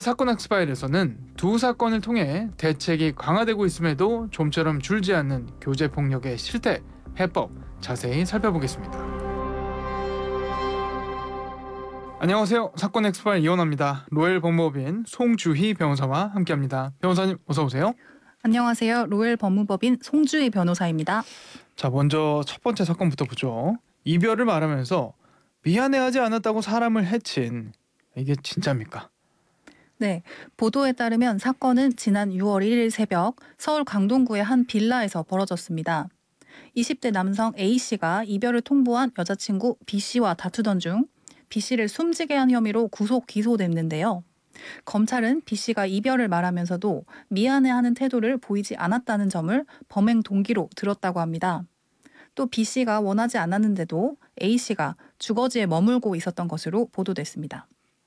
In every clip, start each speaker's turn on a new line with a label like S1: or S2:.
S1: 사건 엑스파일에서는 두 사건을 통해 대책이 강화되고 있음에도 좀처럼 줄지 않는 교제 폭력의 실태, 해법 자세히 살펴보겠습니다. 안녕하세요. 사건 엑스파일 이원화입니다. 로엘 법무법인 송주희 변호사와 함께합니다. 변호사님 어서 오세요.
S2: 안녕하세요. 로엘 법무법인 송주희 변호사입니다.
S1: 자, 먼저 첫 번째 사건부터 보죠. 이별을 말하면서 미안해하지 않았다고 사람을 해친, 이게 진짜입니까?
S2: 네, 보도에 따르면 사건은 지난 6월 1일 새벽 서울 강동구의 한 빌라에서 벌어졌습니다. 20대 남성 A씨가 이별을 통보한 여자친구 B씨와 다투던 중 B씨를 숨지게 한 혐의로 구속 기소됐는데요. 검찰은 B씨가 이별을 말하면서도 미안해하는 태도를 보이지 않았다는 점을 범행 동기로 들었다고 합니다. 또 B씨가 원하지 않았는데도 A씨가 주거지에 머물고 있었던 것으로 보도됐습니다.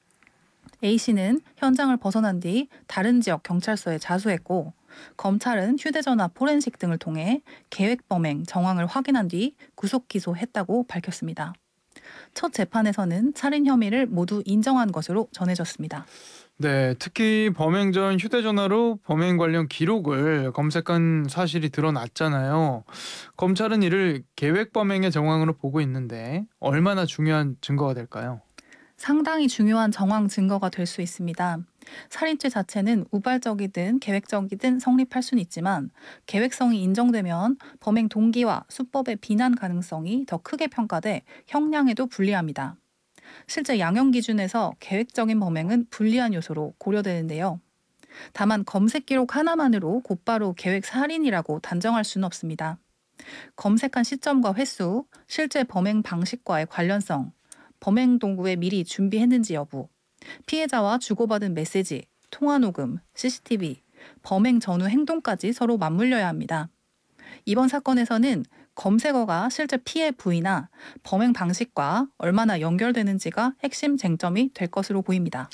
S2: A씨는 현장을 벗어난 뒤 다른 지역 경찰서에 자수했고, 검찰은 휴대전화 포렌식 등을 통해 계획범행 정황을 확인한 뒤 구속 기소했다고 밝혔습니다. 첫 재판에서는 살인 혐의를 모두 인정한 것으로 전해졌습니다.
S1: 네, 특히 범행 전 휴대전화로 범행 관련 기록을 검색한 사실이 드러났잖아요. 검찰은 이를 계획 범행의 정황으로 보고 있는데 얼마나 중요한 증거가 될까요?
S2: 상당히 중요한 정황 증거가 될 수 있습니다. 살인죄 자체는 우발적이든 계획적이든 성립할 수는 있지만 계획성이 인정되면 범행 동기와 수법의 비난 가능성이 더 크게 평가돼 형량에도 불리합니다. 실제 양형 기준에서 계획적인 범행은 불리한 요소로 고려되는데요. 다만 검색 기록 하나만으로 곧바로 계획 살인이라고 단정할 수는 없습니다. 검색한 시점과 횟수, 실제 범행 방식과의 관련성, 범행 동구에 미리 준비했는지 여부, 피해자와 주고받은 메시지, 통화 녹음, CCTV, 범행 전후 행동까지 서로 맞물려야 합니다. 이번 사건에서는 검색어가 실제 피해 부위나 범행 방식과 얼마나 연결되는지가 핵심 쟁점이 될 것으로 보입니다.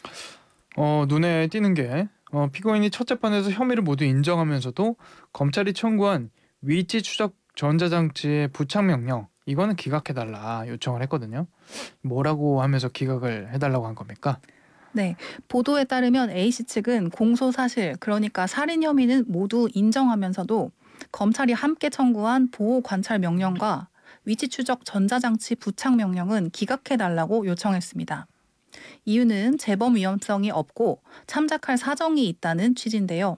S1: 눈에 띄는 게 피고인이 첫 재판에서 혐의를 모두 인정하면서도 검찰이 청구한 위치 추적 전자장치의 부착 명령, 이거는 기각해달라 요청을 했거든요. 뭐라고 하면서 기각을 해달라고 한 겁니까?
S2: 네, 보도에 따르면 A씨 측은 공소 사실, 그러니까 살인 혐의는 모두 인정하면서도 검찰이 함께 청구한 보호 관찰 명령과 위치 추적 전자장치 부착 명령은 기각해달라고 요청했습니다. 이유는 재범 위험성이 없고 참작할 사정이 있다는 취지인데요.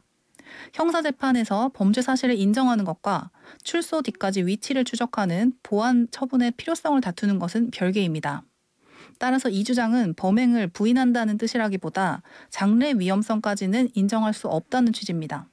S2: 형사재판에서 범죄 사실을 인정하는 것과 출소 뒤까지 위치를 추적하는 보안 처분의 필요성을 다투는 것은 별개입니다. 따라서 이 주장은 범행을 부인한다는 뜻이라기보다 장래 위험성까지는 인정할 수 없다는 취지입니다.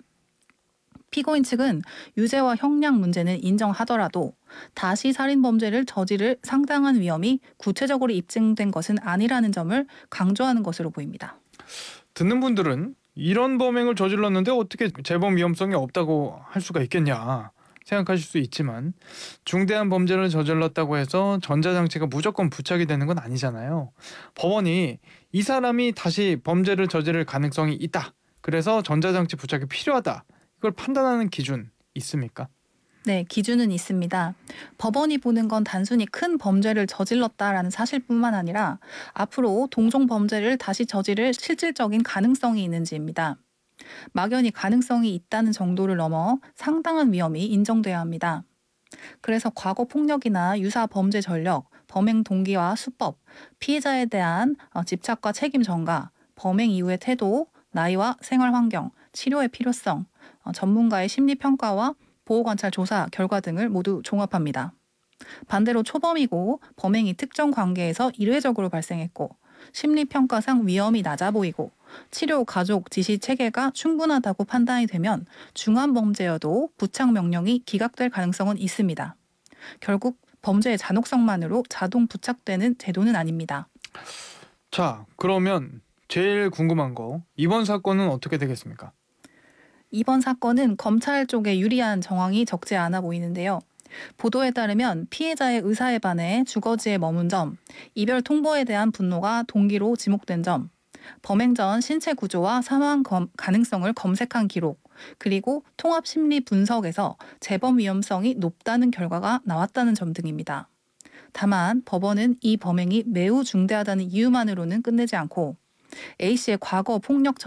S2: 피고인 측은 유죄와 형량 문제는 인정하더라도 다시 살인 범죄를 저지를 상당한 위험이 구체적으로 입증된 것은 아니라는 점을 강조하는 것으로 보입니다.
S1: 듣는 분들은 이런 범행을 저질렀는데 어떻게 재범 위험성이 없다고 할 수가 있겠냐 생각하실 수 있지만, 중대한 범죄를 저질렀다고 해서 전자장치가 무조건 부착이 되는 건 아니잖아요. 법원이 이 사람이 다시 범죄를 저지를 가능성이 있다, 그래서 전자장치 부착이 필요하다, 이걸 판단하는 기준 있습니까?
S2: 네, 기준은 있습니다. 법원이 보는 건 단순히 큰 범죄를 저질렀다라는 사실뿐만 아니라 앞으로 동종 범죄를 다시 저지를 실질적인 가능성이 있는지입니다. 막연히 가능성이 있다는 정도를 넘어 상당한 위험이 인정돼야 합니다. 그래서 과거 폭력이나 유사 범죄 전력, 범행 동기와 수법, 피해자에 대한 집착과 책임 전가, 범행 이후의 태도, 나이와 생활 환경, 치료의 필요성, 전문가의 심리 평가와 보호관찰 조사 결과 등을 모두 종합합니다. 반대로 초범이고 범행이 특정 관계에서 일회적으로 발생했고 심리평가상 위험이 낮아 보이고 치료 가족 지시 체계가 충분하다고 판단이 되면 중한 범죄여도 부착 명령이 기각될 가능성은 있습니다. 결국 범죄의 잔혹성만으로 자동 부착되는 제도는 아닙니다.
S1: 자, 그러면 제일 궁금한 거, 이번 사건은 어떻게 되겠습니까?
S2: 이번 사건은 검찰 쪽에 유리한 정황이 적지 않아 보이는데요. 보도에 따르면 피해자의 의사에 반해 주거지에 머문 점, 이별 통보에 대한 분노가 동기로 지목된 점, 범행 전 신체 구조와 사망 가능성을 검색한 기록, 그리고 통합 심리 분석에서 재범 위험성이 높다는 결과가 나왔다는 점 등입니다. 다만 법원은 이 범행이 매우 중대하다는 이유만으로는 끝내지 않고 A씨의 과거 폭력